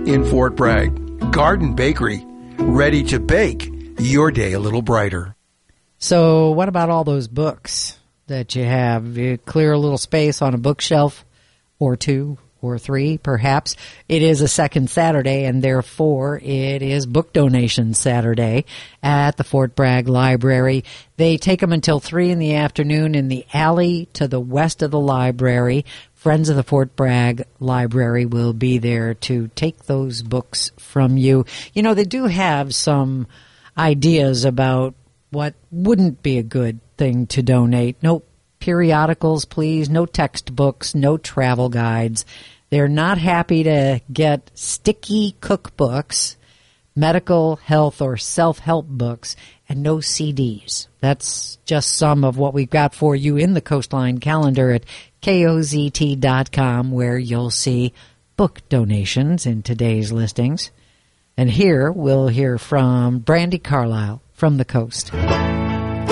in Fort Bragg. Garden Bakery, ready to bake your day a little brighter. So what about all those books that you have? You clear a little space on a bookshelf or two or three, perhaps. It is a second Saturday, and therefore it is Book Donation Saturday at the Fort Bragg Library. They take them until 3 in the afternoon in the alley to the west of the library. Friends of the Fort Bragg Library will be there to take those books from you. You know, they do have some ideas about what wouldn't be a good thing to donate. No periodicals, please. No textbooks, no travel guides. They're not happy to get sticky cookbooks, medical, health, or self-help books, and no CDs. That's just some of what we've got for you in the Coastline calendar at KOZT.com, where you'll see book donations in today's listings. And here we'll hear from Brandi Carlile from the Coast.